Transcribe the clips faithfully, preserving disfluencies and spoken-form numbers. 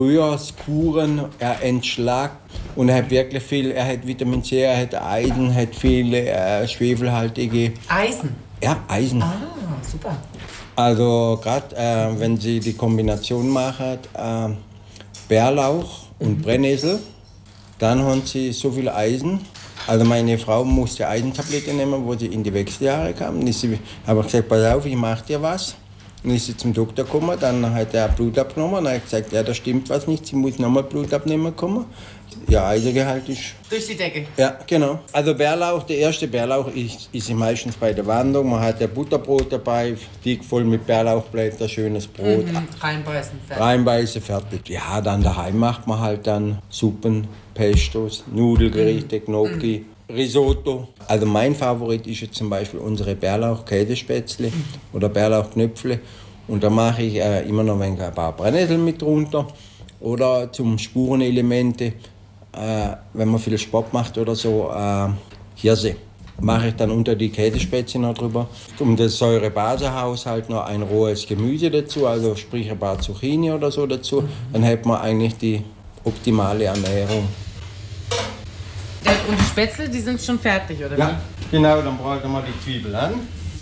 Frühjahrskuren, er entschlackt und er hat wirklich viel, er hat Vitamin C, er hat Eisen, er hat viele äh, schwefelhaltige... Eisen? Ja, Eisen. Ah, super. Also gerade äh, wenn Sie die Kombination machen, äh, Bärlauch und mhm. Brennnessel, dann haben Sie so viel Eisen. Also meine Frau musste Eisentabletten nehmen, wo sie in die Wechseljahre kam. Ich habe gesagt, pass auf, ich mache dir was. Dann ist sie zum Doktor gekommen, dann hat er Blut abgenommen und hat gesagt, ja, da stimmt was nicht, sie muss nochmal Blut abnehmen kommen. Ja, Eisengehalt ist... Durch die Decke? Ja, genau. Also Bärlauch, der erste Bärlauch ist, ist meistens bei der Wanderung. Man hat ja Butterbrot dabei, dick voll mit Bärlauchblättern, schönes Brot. Mhm, reinbeißen, fertig. Reinbeißen, fertig. Ja, dann daheim macht man halt dann Suppen, Pestos, Nudelgerichte, mhm. Gnocchi, Risotto. Also mein Favorit ist jetzt zum Beispiel unsere Bärlauch-Käsespätzle mhm. oder Bärlauchknöpfle. Und da mache ich äh, immer noch ein paar Brennnesseln mit drunter. Oder zum Spurenelemente, äh, wenn man viel Sport macht oder so, äh, Hirse. Mache ich dann unter die Käsespätzle noch drüber. Um den Säurebasehaushalt noch ein rohes Gemüse dazu, also sprich ein paar Zucchini oder so dazu. Dann hat man eigentlich die optimale Ernährung. Und die Spätzle, die sind schon fertig, oder? Ja, genau, dann brauchen wir die Zwiebel an.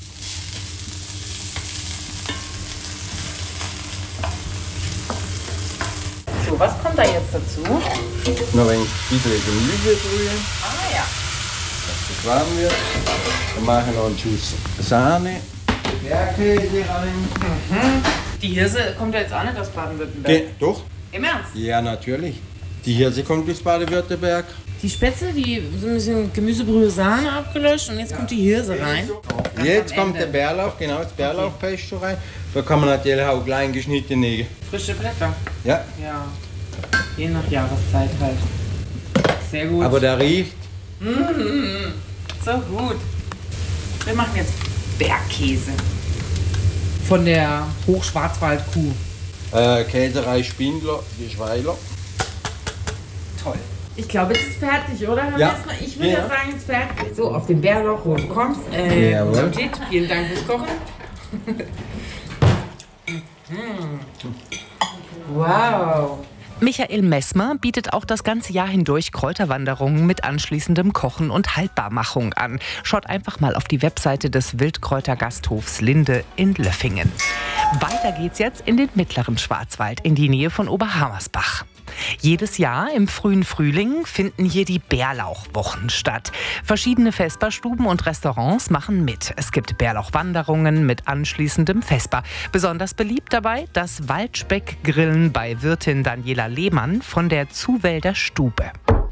So, was kommt da jetzt dazu? Noch ein bisschen Gemüsebrühe. Ah ja. Dass das warm wird. Dann machen wir noch einen Schuss Sahne, Bergkäse rein. Mhm. Die Hirse kommt ja jetzt auch nicht aus Baden-Württemberg. Ge- Doch. Im Ernst? Ja, natürlich. Die Hirse kommt aus Baden-Württemberg. Die Spätzle, die sind ein bisschen Gemüsebrühe, Sahne abgelöscht und jetzt ja. kommt die Hirse rein. Jetzt kommt der Bärlauch, genau, das Bärlauchpesto rein. Da kann man natürlich auch klein geschnittene... Frische Blätter? Ja. Ja. Je nach Jahreszeit halt. Sehr gut. Aber der riecht... Mmh, so gut. Wir machen jetzt Bergkäse. Von der Hochschwarzwaldkuh. Äh, Käserei Spindler, die Schweiler. Toll. Ich glaube, es ist fertig, oder? Ja. Ich würde ja. ja sagen, es ist fertig. So, auf den Bärlauch, wo du kommst. Äh, Jawohl. Vielen Dank fürs Kochen. Wow. Michael Messmer bietet auch das ganze Jahr hindurch Kräuterwanderungen mit anschließendem Kochen und Haltbarmachung an. Schaut einfach mal auf die Webseite des Wildkräutergasthofs Linde in Löffingen. Weiter geht's jetzt in den mittleren Schwarzwald, in die Nähe von Oberhammersbach. Jedes Jahr im frühen Frühling finden hier die Bärlauchwochen statt. Verschiedene Vesperstuben und Restaurants machen mit. Es gibt Bärlauchwanderungen mit anschließendem Vesper. Besonders beliebt dabei das Waldspeckgrillen bei Wirtin Daniela Lehmann von der Zuwälder Stube.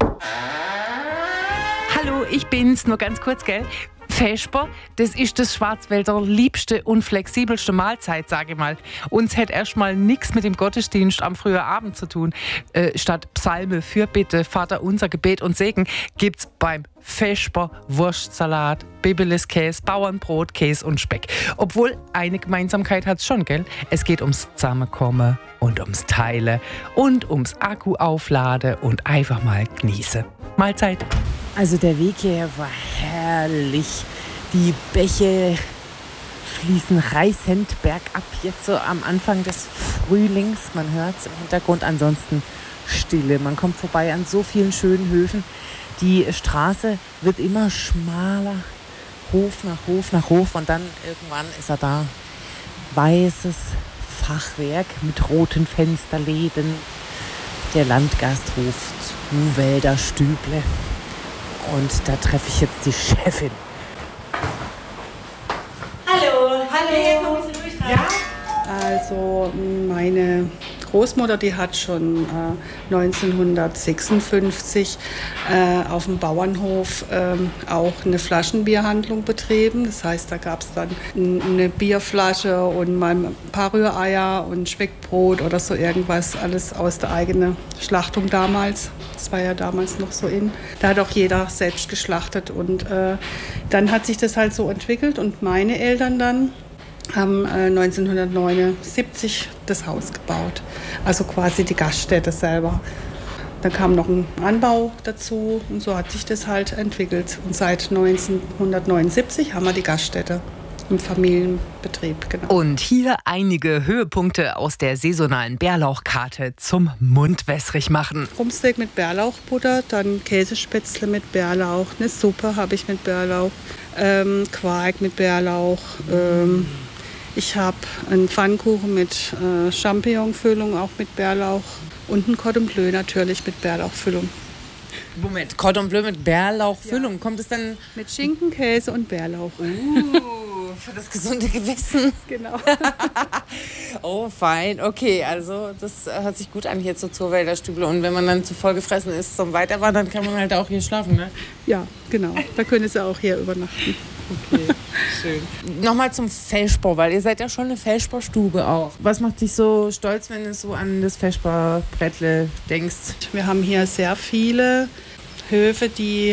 Hallo, ich bin's, nur ganz kurz, gell? Vesper, das ist das Schwarzwälder liebste und flexibelste Mahlzeit, sage ich mal. Uns hätte erstmal nichts mit dem Gottesdienst am frühen Abend zu tun. Äh, statt Psalme, Fürbitte, Vater unser, Gebet und Segen gibt's beim Vesper Wurstsalat, Bibeliskäse, Bauernbrot, Käse und Speck. Obwohl, eine Gemeinsamkeit hat's schon, gell? Es geht ums Zusammenkommen und ums Teilen und ums Akku aufladen und einfach mal genießen. Mahlzeit. Also der Weg hierher war herrlich. Die Bäche fließen reißend bergab, jetzt so am Anfang des Frühlings. Man hört es im Hintergrund, ansonsten Stille. Man kommt vorbei an so vielen schönen Höfen. Die Straße wird immer schmaler, Hof nach Hof nach Hof. Und dann irgendwann ist er da. Weißes Fachwerk mit roten Fensterläden. Der Landgasthof Zuwälder Stüble. Und da treffe ich jetzt die Chefin. Hallo, hallo. Ja? Also meine Großmutter, die hat schon äh, neunzehnhundertsechsundfünfzig äh, auf dem Bauernhof äh, auch eine Flaschenbierhandlung betrieben. Das heißt, da gab es dann eine Bierflasche und mal ein paar Rühreier und Speckbrot oder so irgendwas, alles aus der eigenen Schlachtung damals. Das war ja damals noch so in. Da hat auch jeder selbst geschlachtet und äh, dann hat sich das halt so entwickelt und meine Eltern dann haben äh, neunzehnhundertneunundsiebzig das Haus gebaut, also quasi die Gaststätte selber. Dann kam noch ein Anbau dazu und so hat sich das halt entwickelt. Und seit neunzehnhundertneunundsiebzig haben wir die Gaststätte Im Familienbetrieb, genau. Und hier einige Höhepunkte aus der saisonalen Bärlauchkarte zum Mundwässrig machen. Rumpsteak mit Bärlauchbutter, dann Käsespätzle mit Bärlauch, eine Suppe habe ich mit Bärlauch, ähm, Quark mit Bärlauch. Ähm, ich habe einen Pfannkuchen mit äh, Champignonfüllung, auch mit Bärlauch. Und ein Cordon Bleu natürlich mit Bärlauchfüllung. Moment, Cordon Bleu mit Bärlauchfüllung. Ja. Kommt es dann mit Schinken, Käse und Bärlauch? Uh, für das gesunde Gewissen. Genau. Oh, fein. Okay, also das hört sich gut an hier zur Zurwälder Stüble. Und wenn man dann zu voll gefressen ist zum Weiterwandern, kann man halt auch hier schlafen, ne? Ja, genau. Da können Sie auch hier übernachten. Okay, schön. Nochmal zum Feldspar, weil ihr seid ja schon eine Feldsporstube auch. Was macht dich so stolz, wenn du so an das Feldsparbrettle denkst? Wir haben hier sehr viele Höfe, die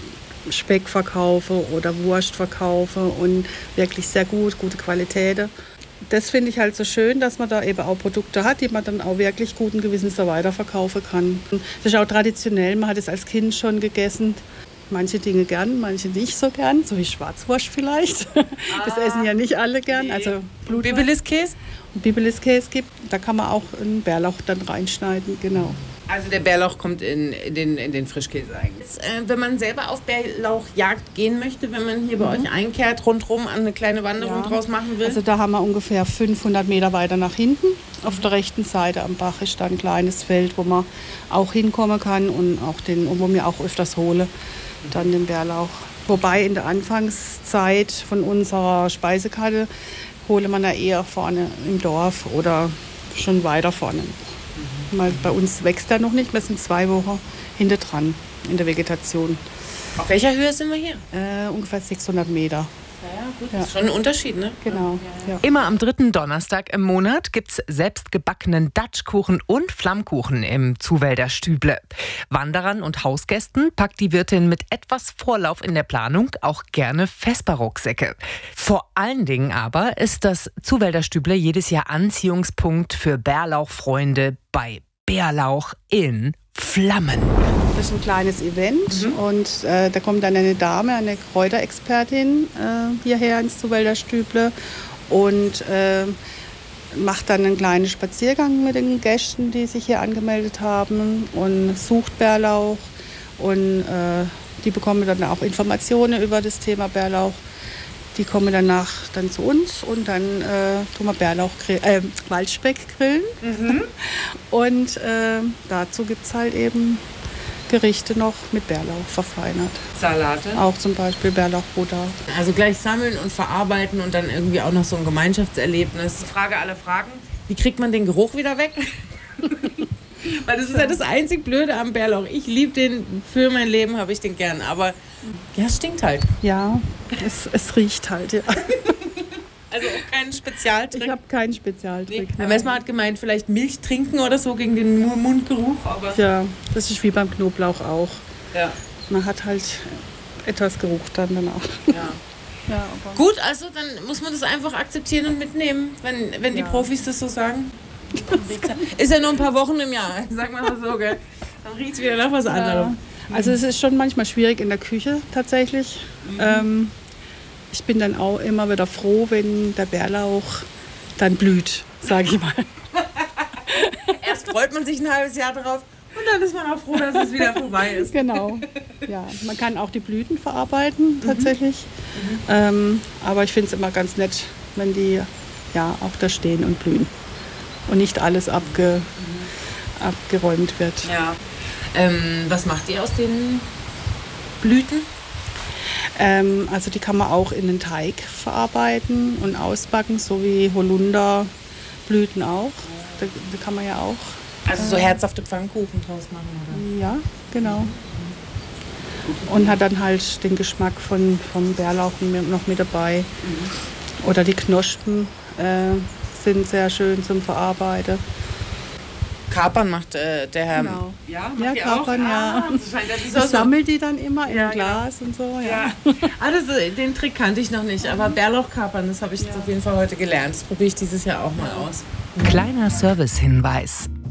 Speck verkaufen oder Wurst verkaufen und wirklich sehr gut, gute Qualität. Das finde ich halt so schön, dass man da eben auch Produkte hat, die man dann auch wirklich guten Gewissens so weiterverkaufen kann. Das ist auch traditionell, man hat es als Kind schon gegessen. Manche Dinge gern, manche nicht so gern, so wie Schwarzwurst vielleicht. Das ah, essen ja nicht alle gern. Nee. Also Bibeliskäse? Bibeliskäse gibt, da kann man auch einen Bärlauch dann reinschneiden, genau. Also der Bärlauch kommt in, in, den, in den Frischkäse eigentlich. Jetzt, äh, wenn man selber auf Bärlauchjagd gehen möchte, wenn man hier bei mhm. euch einkehrt, rundherum an eine kleine Wanderung ja. draus machen will? Also da haben wir ungefähr fünfhundert Meter weiter nach hinten. Auf der rechten Seite am Bach ist da ein kleines Feld, wo man auch hinkommen kann und auch den, wo wir auch öfters holen, dann den Bärlauch. Wobei in der Anfangszeit von unserer Speisekarte hole man ja eher vorne im Dorf oder schon weiter vorne. Weil bei uns wächst er noch nicht, wir sind zwei Wochen hinter dran in der Vegetation. Auf welcher Höhe sind wir hier? Äh, ungefähr sechshundert Meter. Ja, gut. Ja. Das ist schon ein Unterschied, ne? Genau. Ja. Immer am dritten Donnerstag im Monat gibt's selbstgebackenen Datschkuchen und Flammkuchen im Zuwälder Stüble. Wanderern und Hausgästen packt die Wirtin mit etwas Vorlauf in der Planung auch gerne Vesperrucksäcke. Vor allen Dingen aber ist das Zuwälder Stüble jedes Jahr Anziehungspunkt für Bärlauchfreunde bei Bärlauch in Flammen. Das ist ein kleines Event mhm. und äh, da kommt dann eine Dame, eine Kräuterexpertin äh, hierher ins Zuwälder Stüble und äh, macht dann einen kleinen Spaziergang mit den Gästen, die sich hier angemeldet haben und sucht Bärlauch und äh, die bekommen dann auch Informationen über das Thema Bärlauch. Die kommen danach dann zu uns und dann äh, tun wir Bärlauch äh, Waldspeck grillen. Mhm. Und äh, dazu gibt es halt eben Gerichte noch mit Bärlauch verfeinert. Salate? Auch zum Beispiel Bärlauchbutter. Also gleich sammeln und verarbeiten und dann irgendwie auch noch so ein Gemeinschaftserlebnis. Frage aller Fragen, wie kriegt man den Geruch wieder weg? Weil das ist ja das einzig Blöde am Bärlauch. Ich liebe den, für mein Leben habe ich den gern, aber ja, es stinkt halt. Ja, es, es riecht halt, ja. Also auch keinen Spezialtrick? Ich habe keinen Spezialtrick. Nee. Messmer hat gemeint, vielleicht Milch trinken oder so gegen den Mundgeruch. Aber ja, das ist wie beim Knoblauch auch. Ja. Man hat halt etwas Geruch dann danach. Ja. Ja, aber gut, also dann muss man das einfach akzeptieren und mitnehmen, wenn, wenn ja. die Profis das so sagen. Ist ja nur ein paar Wochen im Jahr, sag mal so, gell? Dann riecht es wieder nach was anderem. Ja. Also es ist schon manchmal schwierig in der Küche tatsächlich. Mhm. Ähm, ich bin dann auch immer wieder froh, wenn der Bärlauch dann blüht, sage ich mal. Erst freut man sich ein halbes Jahr drauf und dann ist man auch froh, dass es wieder vorbei ist. Genau. Ja, man kann auch die Blüten verarbeiten tatsächlich. Mhm. Ähm, aber ich finde es immer ganz nett, wenn die ja auch da stehen und blühen. Und nicht alles abge, mhm. abgeräumt wird. Ja. Ähm, was macht ihr aus den Blüten? Ähm, also die kann man auch in den Teig verarbeiten und ausbacken, so wie Holunderblüten auch. Da, da kann man ja auch. Also so herzhafte Pfannkuchen draus machen, oder? Ja, genau. Und hat dann halt den Geschmack von, vom Bärlauch noch mit dabei. Mhm. Oder die Knospen äh, sind sehr schön zum Verarbeiten. Kapern macht äh, der Herr. Genau. Ja, ja Kapern, auch? ja. Ah, ich sammle die dann immer in ja, Glas genau. und so. Ja. Ja. Ah, das, den Trick kannte ich noch nicht, aber Bärlauchkapern, das habe ich jetzt ja. auf jeden Fall heute gelernt. Das probiere ich dieses Jahr auch mal aus. Kleiner Servicehinweis.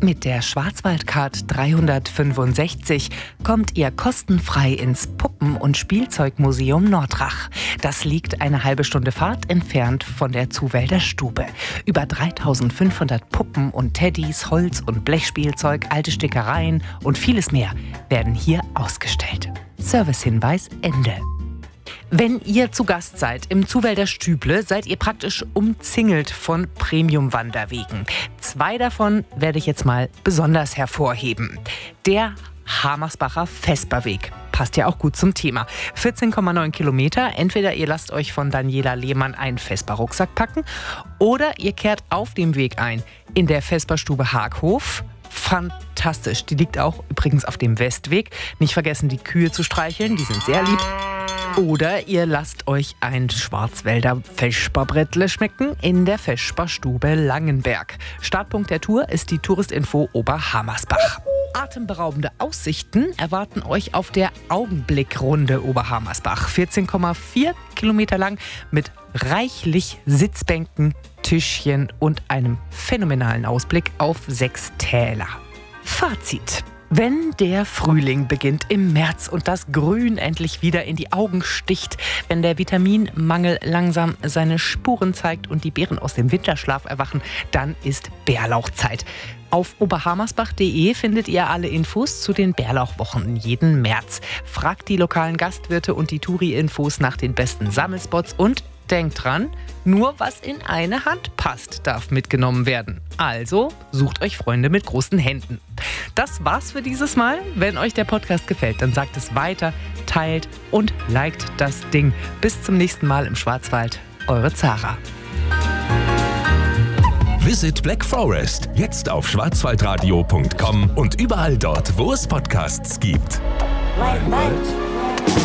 Mit der Schwarzwaldcard dreihundertfünfundsechzig kommt ihr kostenfrei ins Puppen- und Spielzeugmuseum Nordrach. Das liegt eine halbe Stunde Fahrt entfernt von der Zuwälder Stube. Über dreitausendfünfhundert Puppen und Teddys, Holz- und Blechspielzeug, alte Stickereien und vieles mehr werden hier ausgestellt. Servicehinweis Ende. Wenn ihr zu Gast seid im Zuwälder Stüble, seid ihr praktisch umzingelt von Premium-Wanderwegen. Zwei davon werde ich jetzt mal besonders hervorheben. Der Hamersbacher Vesperweg. Passt ja auch gut zum Thema. vierzehn Komma neun Kilometer. Entweder ihr lasst euch von Daniela Lehmann einen Vesper-Rucksack packen oder ihr kehrt auf dem Weg ein in der Vesperstube Haghof. Fantastisch. Die liegt auch übrigens auf dem Westweg. Nicht vergessen, die Kühe zu streicheln. Die sind sehr lieb. Oder ihr lasst euch ein Schwarzwälder Vesperbrettle schmecken in der Vesperstube Langenberg. Startpunkt der Tour ist die Touristinfo Oberhammersbach. Atemberaubende Aussichten erwarten euch auf der Augenblickrunde Oberhammersbach. vierzehn Komma vier Kilometer lang mit reichlich Sitzbänken, Tischchen und einem phänomenalen Ausblick auf sechs Täler. Fazit. Wenn der Frühling beginnt im März und das Grün endlich wieder in die Augen sticht, wenn der Vitaminmangel langsam seine Spuren zeigt und die Bären aus dem Winterschlaf erwachen, dann ist Bärlauchzeit. Auf oberhammersbach punkt de findet ihr alle Infos zu den Bärlauchwochen jeden März. Fragt die lokalen Gastwirte und die Touri-Infos nach den besten Sammelspots und denkt dran, nur was in eine Hand passt, darf mitgenommen werden. Also sucht euch Freunde mit großen Händen. Das war's für dieses Mal. Wenn euch der Podcast gefällt, dann sagt es weiter, teilt und liked das Ding. Bis zum nächsten Mal im Schwarzwald. Eure Zara. Visit Black Forest. Jetzt auf schwarzwaldradio punkt com und überall dort, wo es Podcasts gibt. Wald, Wald.